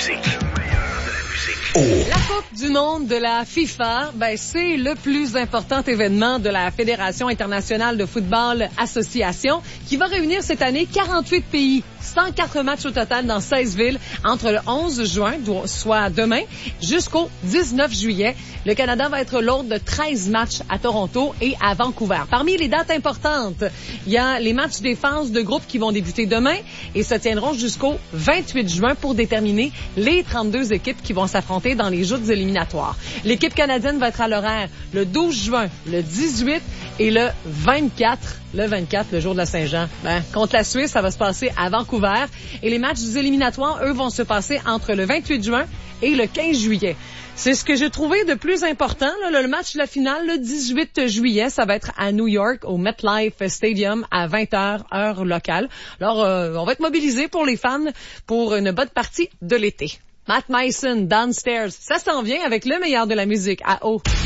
musique. La Coupe du monde de la FIFA, c'est le plus important événement de la Fédération internationale de football association qui va réunir cette année 48 pays, 104 matchs au total dans 16 villes entre le 11 juin, soit demain, jusqu'au 19 juillet. Le Canada va être l'hôte de 13 matchs à Toronto et à Vancouver. Parmi les dates importantes, il y a les matchs des phases de groupe qui vont débuter demain et se tiendront jusqu'au 28 juin pour déterminer les 32 équipes qui vont s'affronter dans les joutes éliminatoires. L'équipe canadienne va être à l'horaire le 12 juin, le 18 et le 24. Le 24, le jour de la Saint-Jean. Contre la Suisse, ça va se passer à Vancouver. Et les matchs éliminatoires, eux, vont se passer entre le 28 juin et le 15 juillet. C'est ce que j'ai trouvé de plus important. Le match de la finale, le 18 juillet, ça va être à New York, au MetLife Stadium, à 20h, heure locale. Alors, on va être mobilisés pour les fans pour une bonne partie de l'été. Matt Mason, Downstairs, ça s'en vient avec le meilleur de la musique à eau.